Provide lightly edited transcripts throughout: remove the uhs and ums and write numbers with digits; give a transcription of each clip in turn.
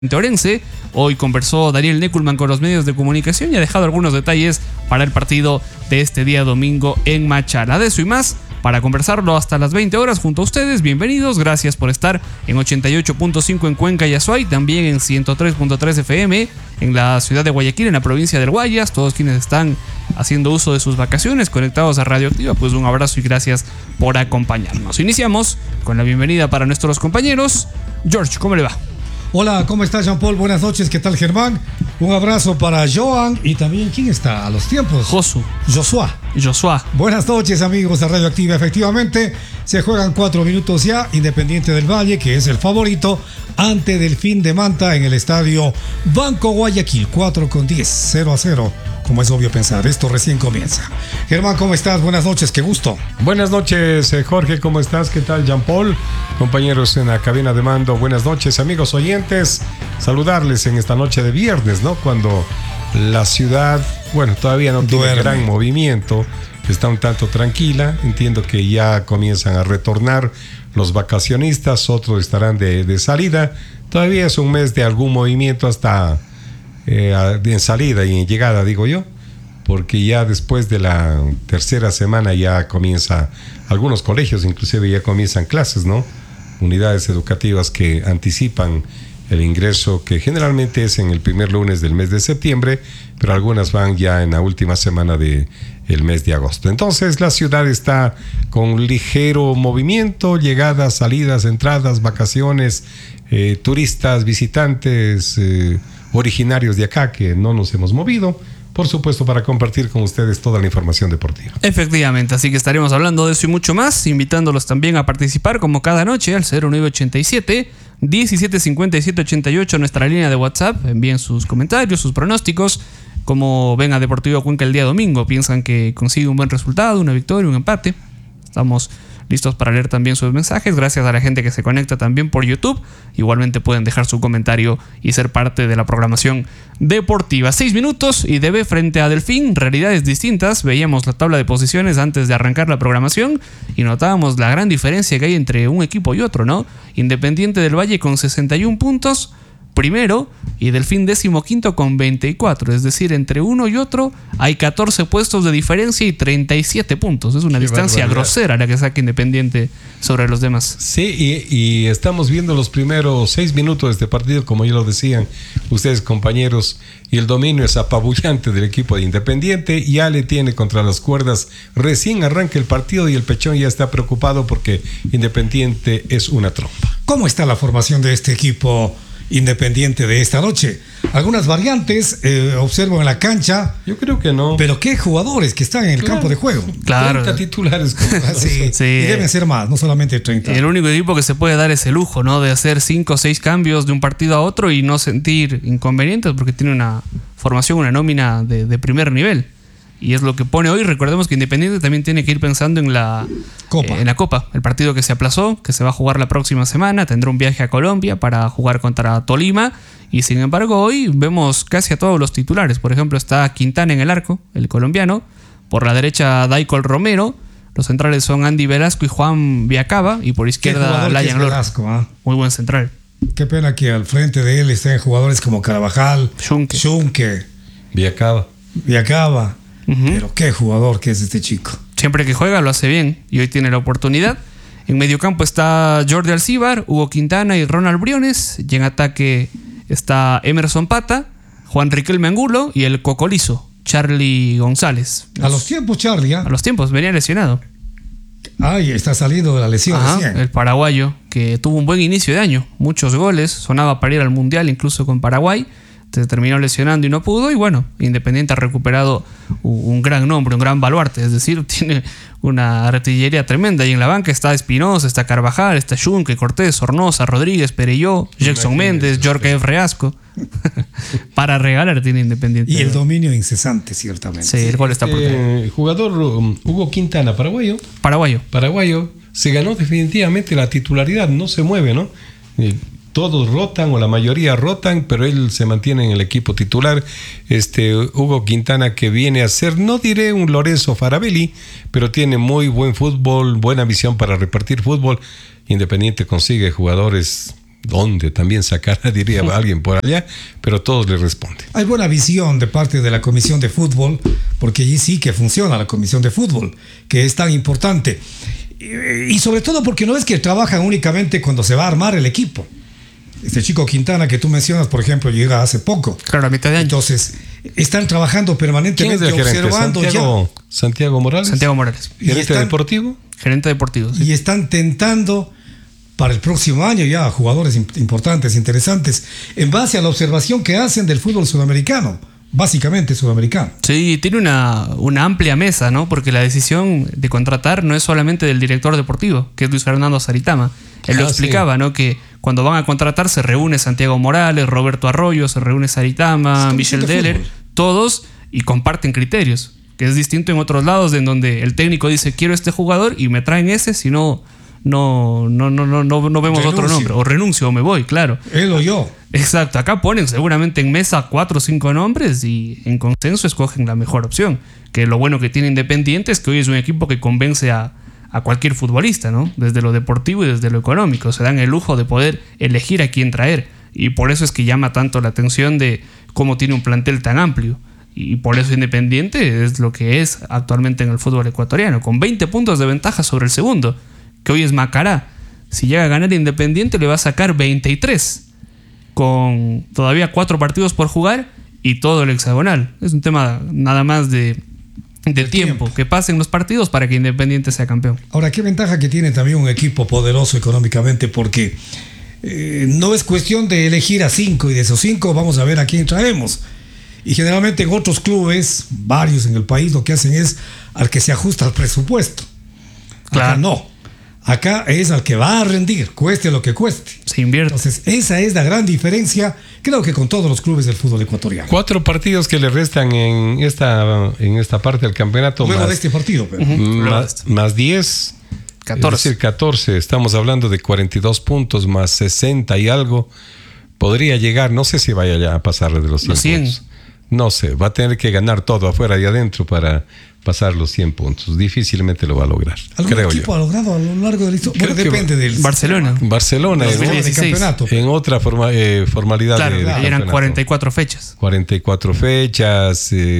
Orense. Hoy conversó Daniel Neckelman con los medios de comunicación y ha dejado algunos detalles para el partido de este día domingo en Machala. De eso y más para conversarlo hasta las 20 horas junto a ustedes. Bienvenidos, gracias por estar en 88.5 en Cuenca y Azuay, también en 103.3 FM en la ciudad de Guayaquil, en la provincia del Guayas. Todos quienes están haciendo uso de sus vacaciones conectados a Radioactiva, pues un abrazo y gracias por acompañarnos. Iniciamos con la bienvenida para nuestros compañeros. George, ¿cómo le va? Hola, ¿cómo estás, Jean-Paul? Buenas noches, ¿qué tal, Germán? Un abrazo para Joan y también, ¿quién está a los tiempos? Joshua. Buenas noches, amigos de Radioactiva. Efectivamente, se juegan 4 minutos ya. Independiente del Valle, que es el favorito, ante Delfín de Manta en el estadio Banco Guayaquil. 4-10, 0-0. Como es obvio pensar, esto recién comienza. Germán, ¿cómo estás? Buenas noches, qué gusto. Buenas noches, Jorge, ¿cómo estás? ¿Qué tal, Jean-Paul? Compañeros en la cabina de mando, buenas noches, amigos oyentes. Saludarles en esta noche de viernes, ¿no? Cuando la ciudad, bueno, todavía no tiene gran movimiento, está un tanto tranquila. Entiendo que ya comienzan a retornar los vacacionistas, otros estarán de salida. Todavía es un mes de algún movimiento hasta en salida y en llegada, digo yo, porque ya después de la tercera semana ya comienza, algunos colegios inclusive ya comienzan clases, ¿no? Unidades educativas que anticipan el ingreso, que generalmente es en el primer lunes del mes de septiembre, pero algunas van ya en la última semana del mes de agosto. Entonces la ciudad está con ligero movimiento, llegadas, salidas, entradas, vacaciones, turistas, visitantes, originarios de acá que no nos hemos movido, por supuesto, para compartir con ustedes toda la información deportiva. Efectivamente, así que estaremos hablando de eso y mucho más, invitándolos también a participar como cada noche al 0987 1757 88, nuestra línea de WhatsApp. Envíen sus comentarios, sus pronósticos, cómo ven a Deportivo Cuenca el día domingo. ¿Piensan que consigue un buen resultado, una victoria, un empate? Estamos listos para leer también sus mensajes. Gracias a la gente que se conecta también por YouTube. Igualmente pueden dejar su comentario y ser parte de la programación deportiva. 6 minutos y DB frente a Delfín, realidades distintas. Veíamos la tabla de posiciones antes de arrancar la programación y notábamos la gran diferencia que hay entre un equipo y otro, ¿no? Independiente del Valle con 61 puntos primero y Delfín 15º con 24, es decir, entre uno y otro hay 14 puestos de diferencia y 37 puntos. Es una distancia grosera la que saca Independiente sobre los demás. Sí, y estamos viendo los primeros 6 minutos de este partido, como ya lo decían ustedes, compañeros, y el dominio es apabullante del equipo de Independiente. Ya le tiene contra las cuerdas, recién arranca el partido y el Pechón ya está preocupado porque Independiente es una trompa. ¿Cómo está la formación de este equipo Independiente de esta noche? Algunas variantes observo en la cancha. Yo creo que no. Pero qué jugadores que están en el campo de juego. Claro. 30 titulares. Sí. Y deben ser más, no solamente 30. El único equipo que se puede dar ese lujo, ¿no? De hacer 5 o 6 cambios de un partido a otro y no sentir inconvenientes porque tiene una formación, una nómina de primer nivel. Y es lo que pone hoy. Recordemos que Independiente también tiene que ir pensando en la Copa. El partido que se aplazó, que se va a jugar la próxima semana. Tendrá un viaje a Colombia para jugar contra Tolima. Y sin embargo, hoy vemos casi a todos los titulares. Por ejemplo, está Quintana en el arco, el colombiano. Por la derecha, Daicol Romero. Los centrales son Andy Velasco y Juan Viacaba. Y por izquierda, Layan Lor. Muy buen central. Qué pena que al frente de él estén jugadores como Carvajal, Schunke, Viacaba. Pero qué jugador que es este chico. Siempre que juega lo hace bien y hoy tiene la oportunidad. En mediocampo está Jordi Alcíbar, Hugo Quintana y Ronald Briones. Y en ataque está Emerson Pata, Juan Riquelme Angulo y el cocolizo, Charlie González. A los tiempos, Charlie. A los tiempos, venía lesionado. Ay, está saliendo de la lesión recién. El paraguayo, que tuvo un buen inicio de año. Muchos goles, sonaba para ir al Mundial incluso con Paraguay. Se terminó lesionando y no pudo, y bueno, Independiente ha recuperado un gran nombre, un gran baluarte, es decir, tiene una artillería tremenda. Y en la banca está Espinosa, está Carvajal, está Schunke, Cortés, Sornosa, Rodríguez, Perelló, Jackson Méndez, Jorge F. Reasco. Para regalar tiene Independiente. Y el dominio incesante, ciertamente. Sí, el gol está por ahí. Jugador Hugo Quintana, paraguayo, se ganó definitivamente la titularidad, no se mueve, ¿no? Todos rotan o la mayoría rotan, pero él se mantiene en el equipo titular. Hugo Quintana, que viene a ser, no diré un Lorenzo Farabelli, pero tiene muy buen fútbol, buena visión para repartir fútbol. Independiente consigue jugadores dónde también sacarla, diría alguien por allá, pero todos le responden. Hay buena visión de parte de la Comisión de Fútbol, porque allí sí que funciona la Comisión de Fútbol, que es tan importante. Y sobre todo porque no es que trabajan únicamente cuando se va a armar el equipo. Este chico Quintana que tú mencionas, por ejemplo, llega hace poco. Claro, a mitad de año. Entonces, están trabajando permanentemente, observando Santiago Morales. Santiago Morales. ¿Gerente deportivo? Gerente deportivo, sí. Y están tentando para el próximo año ya jugadores importantes, interesantes, en base a la observación que hacen del fútbol sudamericano, básicamente sudamericano. Sí, tiene una amplia mesa, ¿no? Porque la decisión de contratar no es solamente del director deportivo, que es Luis Fernando Saritama. Él lo explicaba, sí, ¿no? Que cuando van a contratar se reúne Santiago Morales, Roberto Arroyo, se reúne Saritama, Michel Deller, todos, y comparten criterios, que es distinto en otros lados, en donde el técnico dice quiero este jugador y me traen ese, si no vemos otro nombre, o renuncio o me voy, claro. Él o yo. Exacto, acá ponen seguramente en mesa 4 o 5 nombres y en consenso escogen la mejor opción. Que lo bueno que tiene Independiente es que hoy es un equipo que convence a cualquier futbolista, ¿no? Desde lo deportivo y desde lo económico. Se dan el lujo de poder elegir a quién traer. Y por eso es que llama tanto la atención de cómo tiene un plantel tan amplio. Y por eso Independiente es lo que es actualmente en el fútbol ecuatoriano, con 20 puntos de ventaja sobre el segundo, que hoy es Macará. Si llega a ganar Independiente le va a sacar 23, con todavía 4 partidos por jugar y todo el hexagonal. Es un tema nada más de tiempo, que pasen los partidos para que Independiente sea campeón. Ahora, qué ventaja que tiene también un equipo poderoso económicamente, porque no es cuestión de elegir a 5 y de esos 5 vamos a ver a quién traemos. Y generalmente en otros clubes, varios en el país, lo que hacen es al que se ajusta al presupuesto. Claro. Acá no. Acá es al que va a rendir, cueste lo que cueste. Se invierte. Entonces, esa es la gran diferencia, creo que con todos los clubes del fútbol ecuatoriano. 4 partidos que le restan en esta parte del campeonato. Luego más, de este partido. Pero. Más 10. 14. Es decir, 14. Estamos hablando de 42 puntos más 60 y algo. Podría llegar, no sé si vaya ya a pasar de los 100 puntos. No sé, va a tener que ganar todo afuera y adentro para pasar los 100 puntos. Difícilmente lo va a lograr, creo yo. ¿Equipo ha logrado a lo largo de la historia? Bueno, depende del... Barcelona en otra formalidad. Claro, eran 44 fechas. 44 fechas.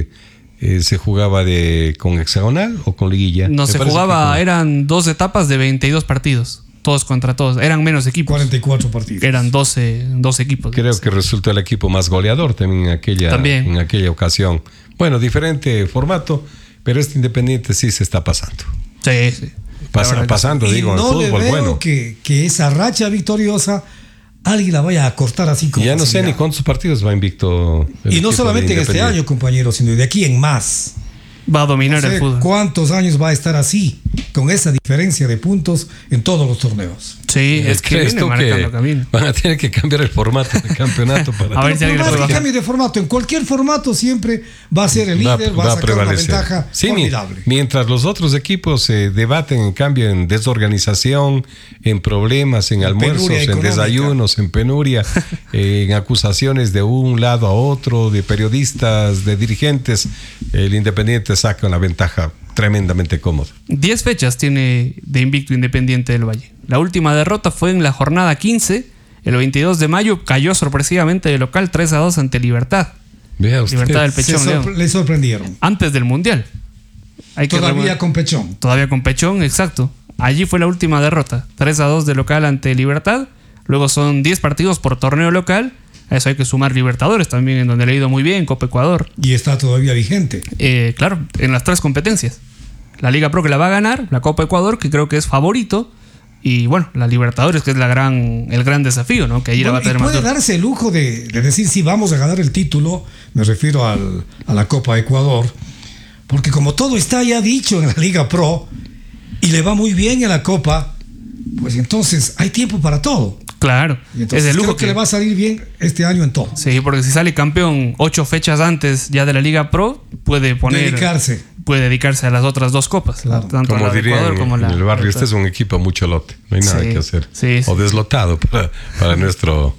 ¿Se jugaba con hexagonal o con liguilla? No, se jugaba, eran 2 etapas de 22 partidos. Todos contra todos. Eran menos equipos. 44 partidos. Eran 12 equipos. Creo que resultó el equipo más goleador también en aquella ocasión. Bueno, diferente formato, pero este Independiente sí se está pasando. Sí. Pasando, digo, en fútbol, le veo bueno. Que esa racha victoriosa alguien la vaya a cortar así como... Ya no sé ni cuántos partidos va invicto. Y no solamente en este año, compañeros, sino de aquí en más. Va a dominar el fútbol. ¿Cuántos años va a estar así, con esa diferencia de puntos en todos los torneos? Sí, es que viene marcando camino. Van a tener que cambiar el formato del campeonato para... A ver si alguien que cambie de formato. En cualquier formato siempre va a ser el líder, va a sacar una ventaja formidable. Mientras los otros equipos se debaten, en cambio, en desorganización, en problemas, en almuerzos, en desayunos, en penuria, en acusaciones de un lado a otro, de periodistas, de dirigentes, el Independiente saca una ventaja tremendamente cómoda. 10 fechas tiene de invicto Independiente del Valle. La última derrota fue en la jornada 15. El 22 de mayo cayó sorpresivamente de local 3-2 ante Libertad. Vea usted. Libertad del Pechón. Le sorprendieron. Antes del Mundial. Todavía con Pechón. Todavía con Pechón, exacto. Allí fue la última derrota. 3-2 de local ante Libertad. Luego son 10 partidos por torneo local. A eso hay que sumar Libertadores también, en donde le ha ido muy bien, Copa Ecuador. Y está todavía vigente. Claro, en las 3 competencias. La Liga Pro, que la va a ganar, la Copa Ecuador, que creo que es favorito, y bueno, la Libertadores, que es el gran desafío, ¿no? Que ahí la va a tener más. Puede darse el lujo de decir si vamos a ganar el título, me refiero a la Copa Ecuador, porque como todo está ya dicho en la Liga Pro y le va muy bien en la Copa, pues entonces hay tiempo para todo. Claro, es el lujo que le va a salir bien este año en todo. Sí, porque si sale campeón 8 fechas antes ya de la Liga Pro, puede dedicarse a las otras 2 copas, claro. Tanto como la de dirían Ecuador como en la el barrio, este es un equipo mucho lote, no hay nada que hacer, o deslotado para nuestro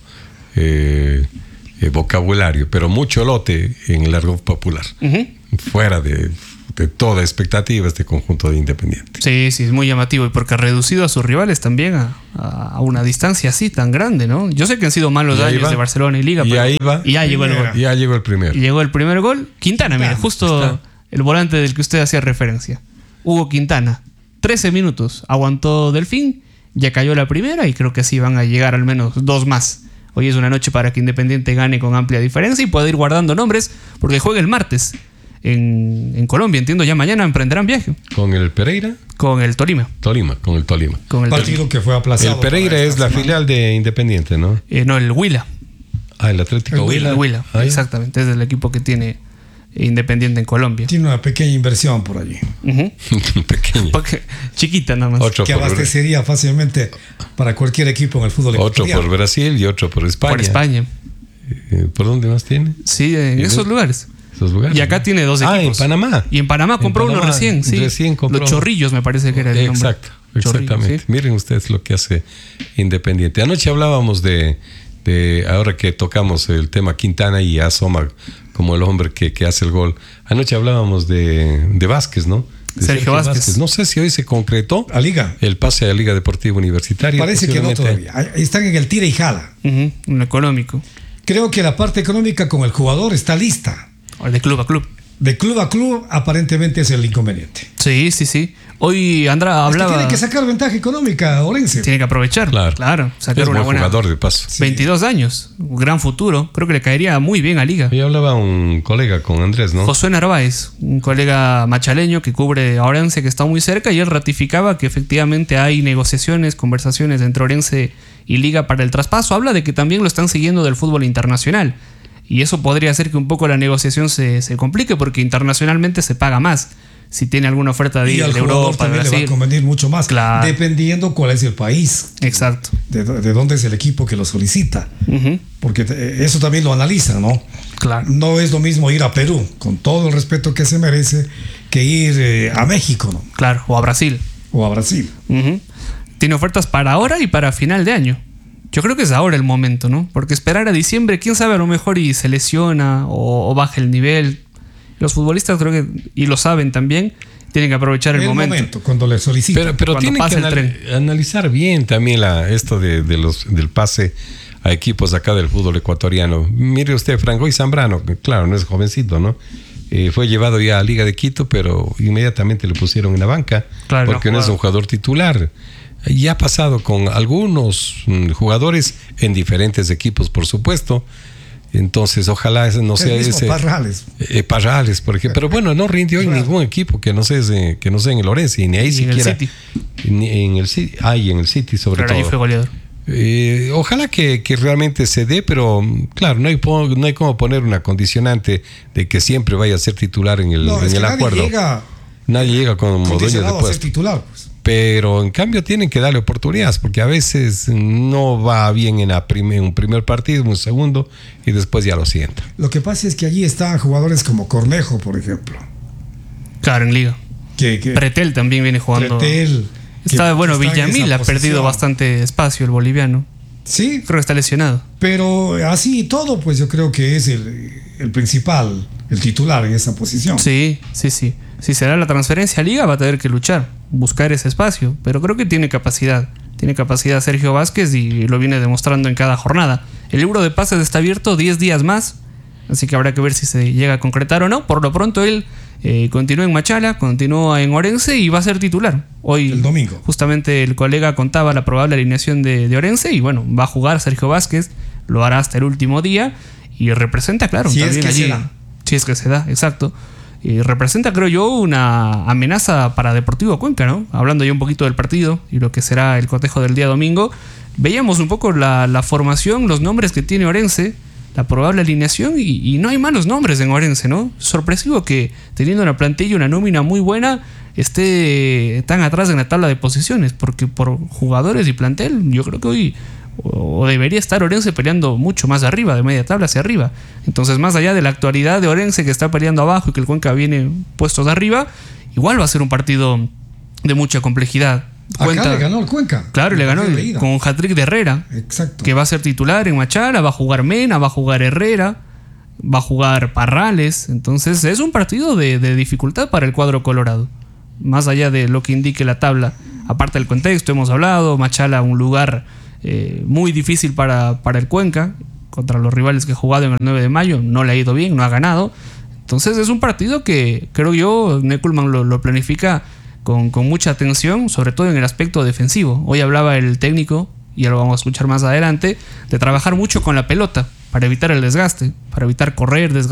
vocabulario, pero mucho lote en el argot popular, fuera de de toda expectativa este conjunto de Independiente. Sí, sí, es muy llamativo y porque ha reducido a sus rivales también a una distancia así tan grande, ¿no? Yo sé que han sido malos años de Barcelona y Liga, y ahí va. Y ya llegó el gol. Ya llegó el primero. Y llegó el primer gol. Quintana, mira, justo el volante del que usted hacía referencia. Hugo Quintana, 13 minutos, aguantó Delfín, ya cayó la primera y creo que así van a llegar al menos 2 más. Hoy es una noche para que Independiente gane con amplia diferencia y pueda ir guardando nombres porque juega el martes en Colombia. Entiendo, ya mañana emprenderán viaje. ¿Con el Pereira? Con el Tolima. Con el Tolima. Partido que fue aplazado. El Pereira es la filial de Independiente, ¿no? No, el Huila. El Atlético Huila. El Huila, exactamente. Es el equipo que tiene Independiente en Colombia. Tiene una pequeña inversión por allí. Pequeña. Chiquita nada más. Que abastecería fácilmente para cualquier equipo en el fútbol ecuatoriano. Otro por Brasil y otro por España. Por España. ¿Por dónde más tiene? Sí, en esos lugares. Y acá tiene 2 equipos. En Panamá. Y en Panamá compró uno recién. Sí. Recién compró. Los Chorrillos me parece que era el nombre. Exactamente. ¿Sí? Miren ustedes lo que hace Independiente. Anoche hablábamos de ahora que tocamos el tema Quintana y asoma como el hombre que hace el gol. Anoche hablábamos de Vázquez, ¿no? Sergio Vázquez. No sé si hoy se concretó a Liga. El pase a la Liga Deportiva Universitaria. Parece que no todavía. Están en el tira y jala. Un económico. Creo que la parte económica con el jugador está lista. O de club a club. De club a club aparentemente es el inconveniente. Sí, sí, sí. Hoy Andra hablaba... tiene que sacar ventaja económica, Orense. Tiene que aprovechar. Claro. Sacar es una buen buena... jugador de paso. 22 años. Un gran futuro. Creo que le caería muy bien a Liga. Hoy hablaba un colega con Andrés, ¿no? Josué Narváez, un colega machaleño que cubre a Orense, que está muy cerca, y él ratificaba que efectivamente hay negociaciones, conversaciones entre Orense y Liga para el traspaso. Habla de que también lo están siguiendo del fútbol internacional. Y eso podría hacer que un poco la negociación se complique porque internacionalmente se paga más. Si tiene alguna oferta de Europa, de Brasil, le va a convenir mucho más, claro, dependiendo cuál es el país. Exacto. De dónde es el equipo que lo solicita. Porque eso también lo analizan, ¿no? Claro. No es lo mismo ir a Perú, con todo el respeto que se merece, que ir a México, ¿no? Claro, o a Brasil. Tiene ofertas para ahora y para final de año. Yo creo que es ahora el momento, ¿no? Porque esperar a diciembre, quién sabe, a lo mejor y se lesiona o baja el nivel. Los futbolistas creo que, y lo saben también, tienen que aprovechar el momento. Cuando le solicitan. Pero tienen que analizar bien también esto del pase a equipos acá del fútbol ecuatoriano. Mire usted, Franco y Zambrano, claro, no es jovencito, ¿no? Fue llevado ya a Liga de Quito, pero inmediatamente le pusieron en la banca, claro, porque no es un jugador titular. Ya ha pasado con algunos jugadores en diferentes equipos, por supuesto. Entonces, ojalá no sea ese. Parrales, por ejemplo. Pero bueno, no rindió en ningún equipo que no sea en el Orense, ni ahí siquiera. Ni en el City. En el City, sobre todo. Ahí fue goleador. Ojalá que realmente se dé, pero claro, no hay como poner una condicionante de que siempre vaya a ser titular en el acuerdo. Nadie llega como dueño de puesto. Titular, pues. Pero en cambio tienen que darle oportunidades, porque a veces no va bien en un primer partido, un segundo, y después ya lo sienta. Lo que pasa es que allí están jugadores como Cornejo, por ejemplo. Claro, en Liga. Pretel también viene jugando. Villamil ha perdido bastante espacio, el boliviano. Sí. Creo que está lesionado. Pero así y todo, pues yo creo que es el principal, el titular en esa posición. Sí. Si será la transferencia a Liga, va a tener que luchar, buscar ese espacio. Pero creo que tiene capacidad. Tiene capacidad Sergio Vázquez y lo viene demostrando en cada jornada. El libro de pases está abierto 10 días más, así que habrá que ver si se llega a concretar o no. Por lo pronto él continúa en Machala, continúa en Orense y va a ser titular. Hoy, el domingo. Justamente el colega contaba la probable alineación de Orense y bueno, va a jugar Sergio Vázquez, lo hará hasta el último día y representa, claro, si también es que allí. Se da. Si es que se da, exacto. Y representa, creo yo, una amenaza para Deportivo Cuenca, ¿no? Hablando ya un poquito del partido y lo que será el cotejo del día domingo, veíamos un poco la formación, los nombres que tiene Orense, la probable alineación y no hay malos nombres en Orense, ¿no? Sorpresivo que teniendo una plantilla, una nómina muy buena, esté tan atrás en la tabla de posiciones, porque por jugadores y plantel, yo creo que hoy o debería estar Orense peleando mucho más arriba, de media tabla hacia arriba. Entonces, más allá de la actualidad de Orense que está peleando abajo y que el Cuenca viene puestos de arriba, igual va a ser un partido de mucha complejidad. Acá le ganó el Cuenca. Claro, le ganó con un hat-trick de Herrera. Exacto. Que va a ser titular en Machala, va a jugar Mena, va a jugar Herrera. va a jugar Parrales, entonces es un partido de dificultad para el cuadro colorado, más allá de lo que indique la tabla. Aparte del contexto, hemos hablado, Machala, un lugar muy difícil para el Cuenca, contra los rivales que ha jugado en el 9 de mayo, no le ha ido bien, no ha ganado. Entonces es un partido que creo yo Neckelman lo planifica con mucha atención, sobre todo en el aspecto defensivo. Hoy hablaba el técnico, y ya lo vamos a escuchar más adelante, de trabajar mucho con la pelota para evitar el desgaste, para evitar correr, desgastar